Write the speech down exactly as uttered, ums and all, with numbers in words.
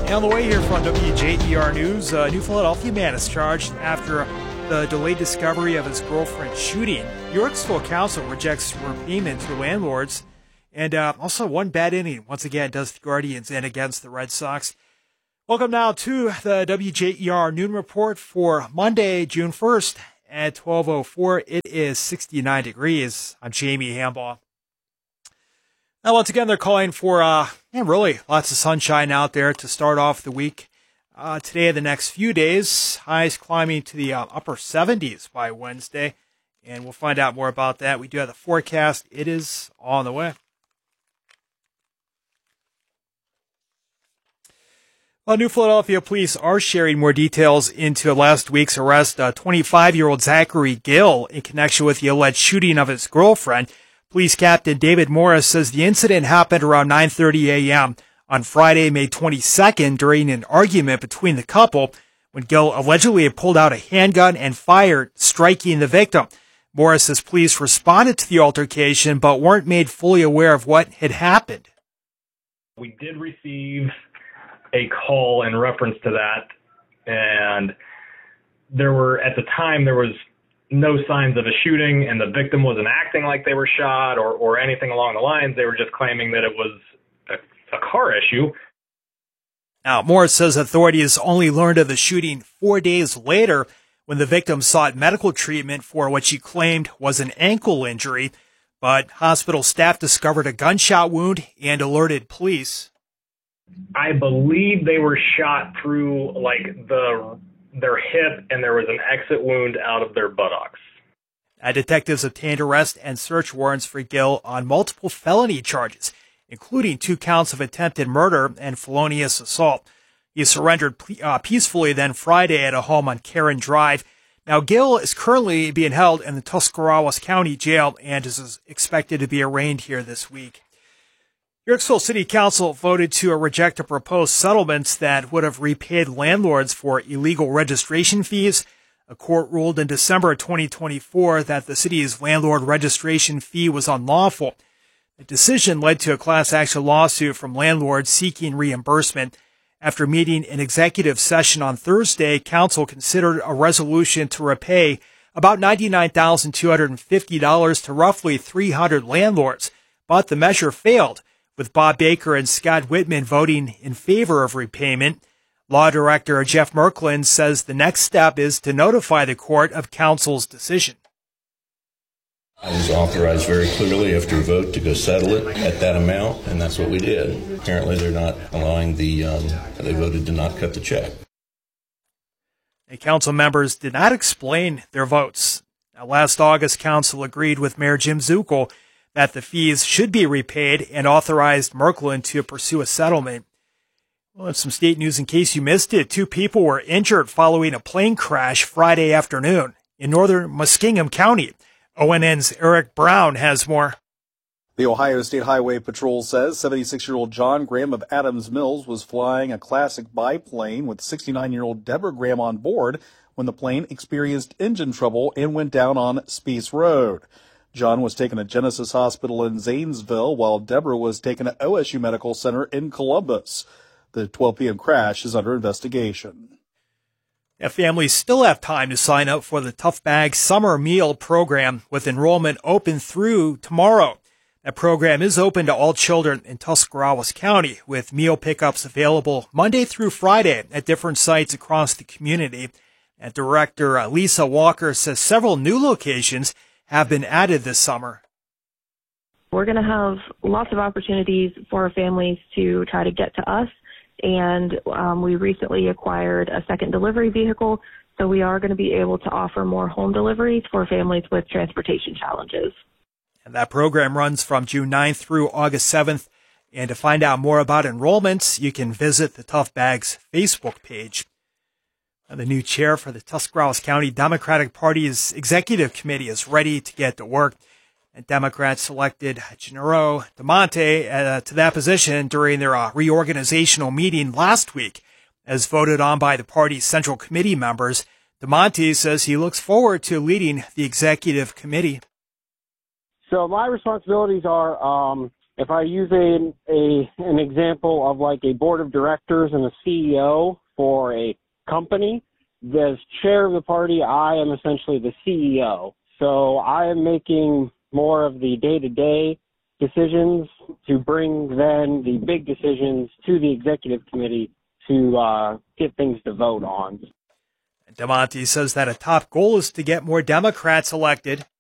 And on the way here from W J E R News, a New Philadelphia man is charged after the delayed discovery of his girlfriend's shooting. Yorksville Council rejects repayment to landlords. And uh, also one bad inning, once again, does the Guardians in against the Red Sox. Welcome now to the W J E R Noon Report for Monday, June first at twelve oh four. It is sixty-nine degrees. I'm Jamie Hambaugh. Now, once again, they're calling for, uh, yeah, really lots of sunshine out there to start off the week. Uh, today and the next few days, highs climbing to the uh, upper seventies by Wednesday. And we'll find out more about that. We do have the forecast. It is on the way. Well, New Philadelphia police are sharing more details into last week's arrest of twenty-five-year-old Zachary Gill in connection with the alleged shooting of his girlfriend. Police Captain David Morris says the incident happened around nine thirty a.m. on Friday, May twenty-second, during an argument between the couple when Gill allegedly had pulled out a handgun and fired, striking the victim. Morris says police responded to the altercation but weren't made fully aware of what had happened. We did receive a call in reference to that, and there were, at the time, there was no signs of a shooting, and the victim wasn't acting like they were shot or, or anything along the lines. They were just claiming that it was a, a car issue. Now, Morris says authorities only learned of the shooting four days later when the victim sought medical treatment for what she claimed was an ankle injury, but hospital staff discovered a gunshot wound and alerted police. I believe they were shot through, like, the their hip, and there was an exit wound out of their buttocks. Uh, detectives obtained arrest and search warrants for Gill on multiple felony charges, including two counts of attempted murder and felonious assault. He surrendered uh, peacefully then Friday at a home on Karen Drive. Now, Gill is currently being held in the Tuscarawas County Jail and is expected to be arraigned here this week. Yorksville City Council voted to reject a proposed settlement that would have repaid landlords for illegal registration fees. A court ruled in December twenty twenty-four that the city's landlord registration fee was unlawful. The decision led to a class action lawsuit from landlords seeking reimbursement. After meeting in executive session on Thursday, council considered a resolution to repay about ninety-nine thousand two hundred fifty dollars to roughly three hundred landlords, but the measure failed, with Bob Baker and Scott Whitman voting in favor of repayment. Law Director Jeff Merklin says the next step is to notify the court of council's decision. I was authorized very clearly after a vote to go settle it at that amount, and that's what we did. Apparently they're not allowing the, um, they voted to not cut the check. And council members did not explain their votes. Now, last August, council agreed with Mayor Jim Zuckel that the fees should be repaid and authorized Merklin to pursue a settlement. Well, in some state news, in case you missed it, two people were injured following a plane crash Friday afternoon in northern Muskingum County. O N N's Eric Brown has more. The Ohio State Highway Patrol says seventy-six-year-old John Graham of Adams Mills was flying a classic biplane with sixty-nine-year-old Deborah Graham on board when the plane experienced engine trouble and went down on Speece Road. John was taken to Genesis Hospital in Zanesville, while Deborah was taken to O S U Medical Center in Columbus. The twelve p.m. crash is under investigation. Now, families still have time to sign up for the Tough Bag Summer Meal Program, with enrollment open through tomorrow. That program is open to all children in Tuscarawas County, with meal pickups available Monday through Friday at different sites across the community. And Director Lisa Walker says several new locations have been added this summer. We're going to have lots of opportunities for families to try to get to us, and um, we recently acquired a second delivery vehicle, so we are going to be able to offer more home deliveries for families with transportation challenges. And that program runs from June ninth through August seventh, and to find out more about enrollments, you can visit the Tough Bags Facebook page. The new chair for the Tuscarawas County Democratic Party's executive committee is ready to get to work. And Democrats selected Gennaro DeMonte uh, to that position during their uh, reorganizational meeting last week, as voted on by the party's central committee members. DeMonte says he looks forward to leading the executive committee. So my responsibilities are um, if I use a, a an example of like a board of directors and a C E O for a company, as chair of the party, I am essentially the C E O. So I am making more of the day-to-day decisions to bring then the big decisions to the executive committee to uh, get things to vote on. DeMonte says that a top goal is to get more Democrats elected